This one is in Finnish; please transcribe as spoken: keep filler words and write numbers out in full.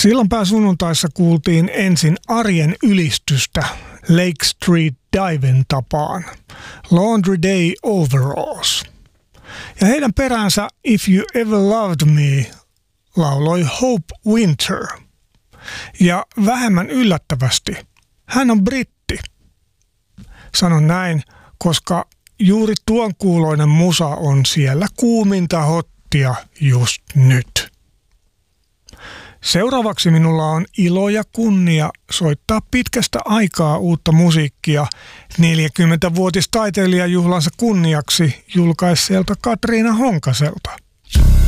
Sillanpää sunnuntaissa kuultiin ensin arjen ylistystä Lake Street Diven tapaan, Laundry Day Overalls. Ja heidän peräänsä If You Ever Loved Me lauloi Hope Winter. Ja vähemmän yllättävästi, hän on britti. Sanon näin, koska juuri tuon kuuloinen musa on siellä kuuminta hottia just nyt. Seuraavaksi minulla on ilo ja kunnia soittaa pitkästä aikaa uutta musiikkia neljäkymmenvuotistaiteilijajuhlansa kunniaksi julkaisseelta Katriina Honkaselta.